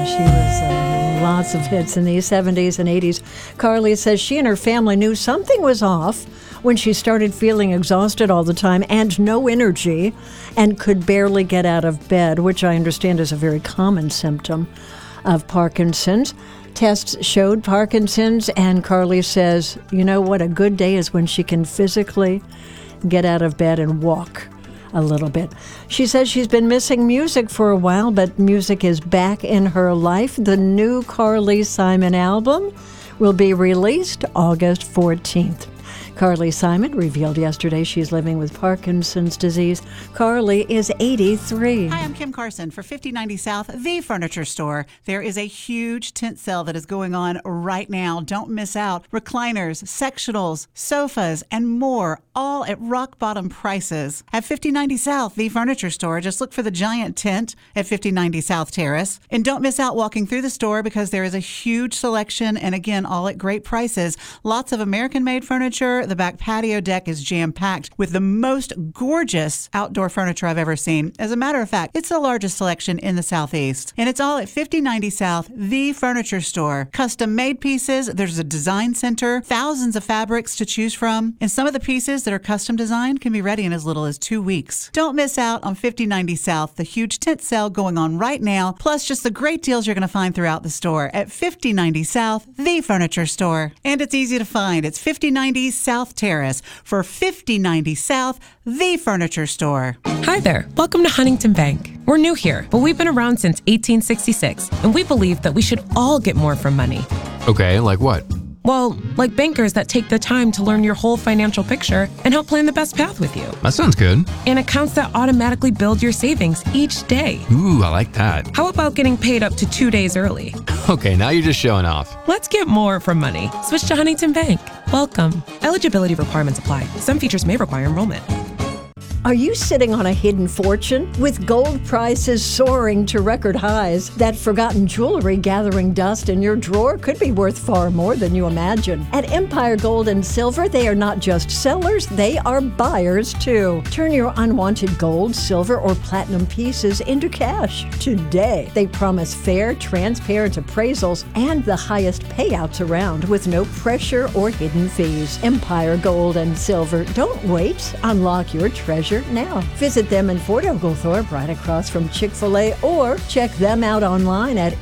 She was lots of hits in the 70s and 80s. Carly says she and her family knew something was off when she started feeling exhausted all the time and no energy and could barely get out of bed, which I understand is a very common symptom of Parkinson's. Tests showed Parkinson's, and Carly says, you know what, a good day is when she can physically get out of bed and walk a little bit. She says she's been missing music for a while, but music is back in her life. The new Carly Simon album will be released August 14th. Carly Simon revealed yesterday she's living with Parkinson's disease. Carly is 83. Hi, I'm Kim Carson for 5090 South, the furniture store. There is a huge tent sale that is going on right now. Don't miss out. Recliners, sectionals, sofas, and more, all at rock bottom prices. At 5090 South, the furniture store, just look for the giant tent at 5090 South Terrace. And don't miss out walking through the store because there is a huge selection and again, all at great prices. Lots of American-made furniture. The back patio deck is jam-packed with the most gorgeous outdoor furniture I've ever seen. As a matter of fact, it's the largest selection in the Southeast. And it's all at 5090 South, the furniture store. Custom-made pieces, there's a design center, thousands of fabrics to choose from, and some of the pieces that are custom designed can be ready in as little as 2 weeks. Don't miss out on 5090 South, the huge tent sale going on right now, plus just the great deals you're going to find throughout the store at 5090 South, the furniture store. And it's easy to find. It's 5090 South Terrace for 5090 South, the furniture store. Hi there. Welcome to Huntington Bank. We're new here, but we've been around since 1866, and we believe that we should all get more from money. Okay, like what? Well, like bankers that take the time to learn your whole financial picture and help plan the best path with you. That sounds good. And accounts that automatically build your savings each day. Ooh, I like that. How about getting paid up to 2 days early? Okay, now you're just showing off. Let's get more from money. Switch to Huntington Bank. Welcome. Eligibility requirements apply. Some features may require enrollment. Are you sitting on a hidden fortune? With gold prices soaring to record highs, that forgotten jewelry gathering dust in your drawer could be worth far more than you imagine. At Empire Gold and Silver, they are not just sellers, they are buyers too. Turn your unwanted gold, silver, or platinum pieces into cash today. They promise fair, transparent appraisals and the highest payouts around with no pressure or hidden fees. Empire Gold and Silver. Don't wait. Unlock your treasure now. Visit them in Fort Oglethorpe right across from Chick-fil-A or check them out online at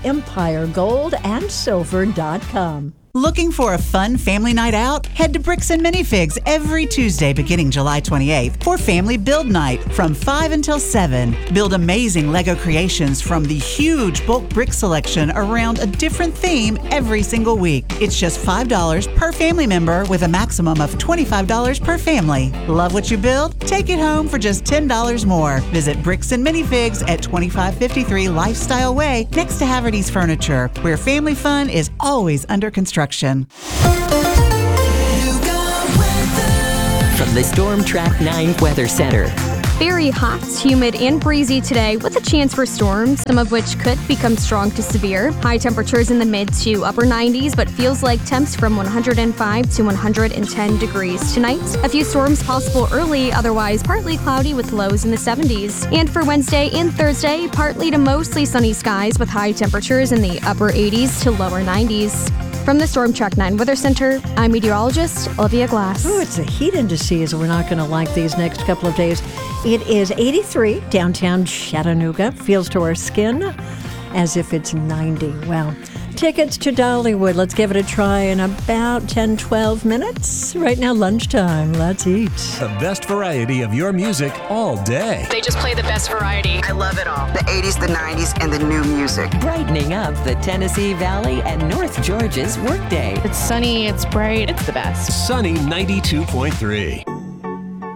empiregoldandsilver.com. Looking for a fun family night out? Head to Bricks and Minifigs every Tuesday beginning July 28th for Family Build Night from 5 until 7. Build amazing Lego creations from the huge bulk brick selection around a different theme every single week. It's just $5 per family member with a maximum of $25 per family. Love what you build? Take it home for just $10 more. Visit Bricks and Minifigs at 2553 Lifestyle Way next to Haverty's Furniture, where family fun is always under construction. From the Storm Track 9 Weather Center. Very hot, humid, and breezy today with a chance for storms, some of which could become strong to severe. High temperatures in the mid to upper 90s, but feels like temps from 105 to 110 degrees. Tonight, a few storms possible early, otherwise partly cloudy with lows in the 70s. And for Wednesday and Thursday, partly to mostly sunny skies with high temperatures in the upper 80s to lower 90s. From the Storm Track 9 Weather Center, I'm meteorologist Olivia Glass. Oh, it's a heat indices. We're not going to like these next couple of days. It is 83 downtown Chattanooga. Feels to our skin as if it's 90. Wow. Tickets to Dollywood. Let's give it a try in about 10, 12 minutes. Right now, lunchtime. Let's eat. The best variety of your music all day. They just play the best variety. I love it all. The 80s, the 90s, and the new music. Brightening up the Tennessee Valley and North Georgia's workday. It's sunny, it's bright, it's the best. Sunny 92.3.